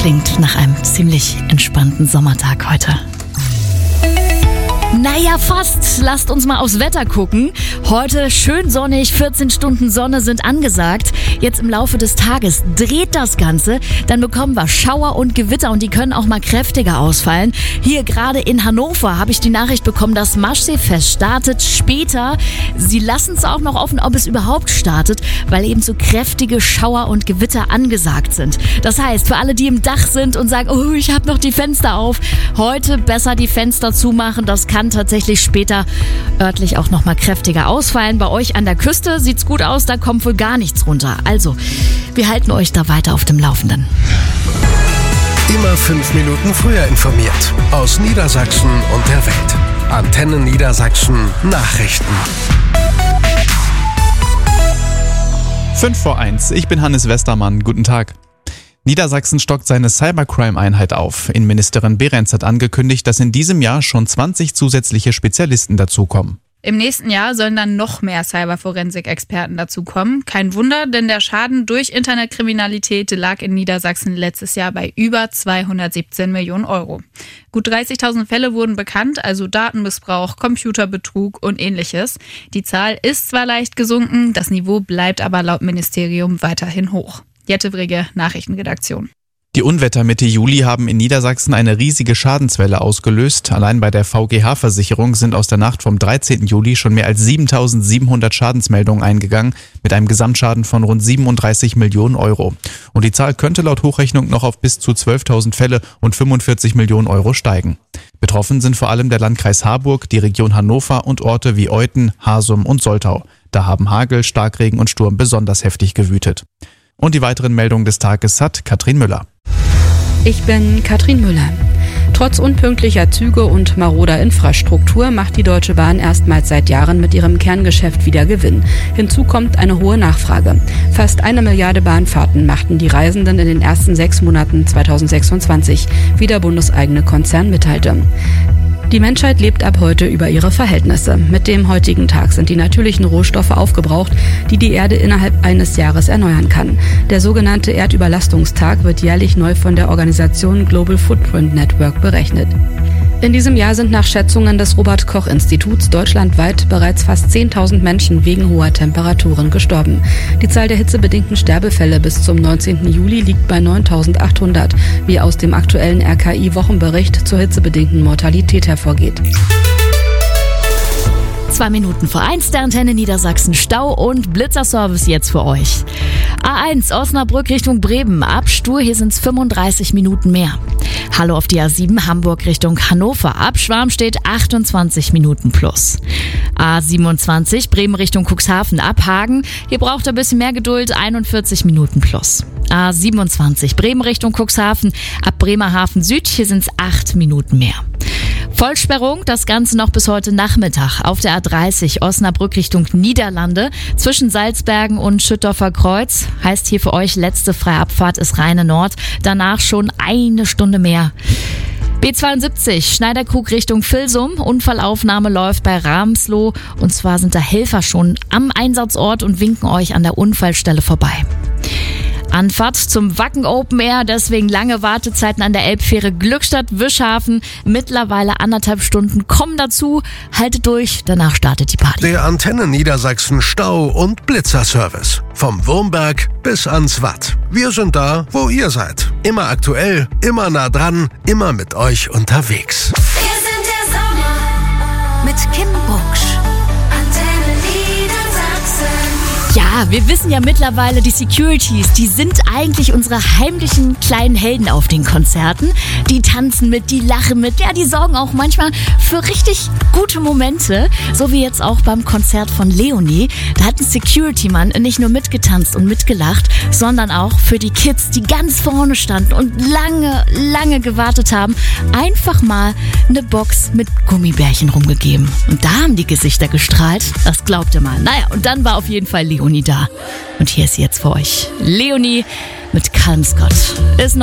klingt nach einem ziemlich entspannten Sommertag heute. Naja, fast. Lasst uns mal aufs Wetter gucken. Heute schön sonnig, 14 Stunden Sonne sind angesagt. Jetzt im Laufe des Tages dreht das Ganze. Dann bekommen wir Schauer und Gewitter und die können auch mal kräftiger ausfallen. Hier gerade in Hannover habe ich die Nachricht bekommen, das Maschseefest startet später. Sie lassen es auch noch offen, ob es überhaupt startet, weil eben so kräftige Schauer und Gewitter angesagt sind. Das heißt, für alle, die im Dach sind und sagen, oh, ich habe noch die Fenster auf, heute besser die Fenster zumachen. Das kann tatsächlich später örtlich auch noch mal kräftiger ausfallen. Bei euch an der Küste sieht's gut aus, da kommt wohl gar nichts runter. Also, wir halten euch da weiter auf dem Laufenden. Immer 5 Minuten früher informiert. Aus Niedersachsen und der Welt. Antenne Niedersachsen Nachrichten. 5:05. Ich bin Hannes Westermann. Guten Tag. Niedersachsen stockt seine Cybercrime-Einheit auf. Innenministerin Behrens hat angekündigt, dass in diesem Jahr schon 20 zusätzliche Spezialisten dazukommen. Im nächsten Jahr sollen dann noch mehr Cyberforensik-Experten dazukommen. Kein Wunder, denn der Schaden durch Internetkriminalität lag in Niedersachsen letztes Jahr bei über 217 Millionen Euro. Gut 30.000 Fälle wurden bekannt, also Datenmissbrauch, Computerbetrug und ähnliches. Die Zahl ist zwar leicht gesunken, das Niveau bleibt aber laut Ministerium weiterhin hoch. Jette Brigge, Nachrichtenredaktion. Die Unwetter Mitte Juli haben in Niedersachsen eine riesige Schadenswelle ausgelöst. Allein bei der VGH-Versicherung sind aus der Nacht vom 13. Juli schon mehr als 7.700 Schadensmeldungen eingegangen, mit einem Gesamtschaden von rund 37 Millionen Euro. Und die Zahl könnte laut Hochrechnung noch auf bis zu 12.000 Fälle und 45 Millionen Euro steigen. Betroffen sind vor allem der Landkreis Harburg, die Region Hannover und Orte wie Euthen, Hasum und Soltau. Da haben Hagel, Starkregen und Sturm besonders heftig gewütet. Und die weiteren Meldungen des Tages hat Katrin Müller. Ich bin Katrin Müller. Trotz unpünktlicher Züge und maroder Infrastruktur macht die Deutsche Bahn erstmals seit Jahren mit ihrem Kerngeschäft wieder Gewinn. Hinzu kommt eine hohe Nachfrage. Fast 1 Milliarde Bahnfahrten machten die Reisenden in den ersten 6 Monaten 2026, wie der bundeseigene Konzern mitteilte. Die Menschheit lebt ab heute über ihre Verhältnisse. Mit dem heutigen Tag sind die natürlichen Rohstoffe aufgebraucht, die die Erde innerhalb eines Jahres erneuern kann. Der sogenannte Erdüberlastungstag wird jährlich neu von der Organisation Global Footprint Network berechnet. In diesem Jahr sind nach Schätzungen des Robert-Koch-Instituts deutschlandweit bereits fast 10.000 Menschen wegen hoher Temperaturen gestorben. Die Zahl der hitzebedingten Sterbefälle bis zum 19. Juli liegt bei 9.800, wie aus dem aktuellen RKI-Wochenbericht zur hitzebedingten Mortalität hervorgeht. 2 Minuten vor 1 der Antenne Niedersachsen Stau und Blitzerservice jetzt für euch. A1 Osnabrück Richtung Bremen, ab Stur, hier sind es 35 Minuten mehr. Hallo auf die A7 Hamburg Richtung Hannover, ab Schwarmstedt 28 Minuten plus. A27 Bremen Richtung Cuxhaven, ab Hagen, hier braucht ihr ein bisschen mehr Geduld, 41 Minuten plus. A27 Bremen Richtung Cuxhaven, ab Bremerhaven Süd, hier sind es 8 Minuten mehr. Vollsperrung, das Ganze noch bis heute Nachmittag auf der A30 Osnabrück Richtung Niederlande zwischen Salzbergen und Schüttorfer Kreuz. Heißt hier für euch, letzte freie Abfahrt ist Rheine Nord, danach schon 1 Stunde mehr. B72 Schneiderkrug Richtung Vilsum, Unfallaufnahme läuft bei Ramsloh und zwar sind da Helfer schon am Einsatzort und winken euch an der Unfallstelle vorbei. Anfahrt zum Wacken Open Air, deswegen lange Wartezeiten an der Elbfähre Glückstadt-Wischhafen. Mittlerweile 1,5 Stunden kommen dazu. Haltet durch, danach startet die Party. Der Antenne Niedersachsen Stau- und Blitzerservice. Vom Wurmberg bis ans Watt. Wir sind da, wo ihr seid. Immer aktuell, immer nah dran, immer mit euch unterwegs. Wir sind der Sommer Mit Kim Bucksch. Antenne Niedersachsen. Ja, wir wissen ja mittlerweile, die Securities, die sind eigentlich unsere heimlichen kleinen Helden auf den Konzerten. Die tanzen mit, die lachen mit, ja, die sorgen auch manchmal für richtig gute Momente. So wie jetzt auch beim Konzert von Leonie. Da hat ein Security-Mann nicht nur mitgetanzt und mitgelacht, sondern auch für die Kids, die ganz vorne standen und lange gewartet haben, einfach mal eine Box mit Gummibärchen rumgegeben. Und da haben die Gesichter gestrahlt, das glaubt ihr mal. Naja, und dann war auf jeden Fall Leonie da. Und hier ist sie jetzt für euch. Leonie mit Calm Scott. Ist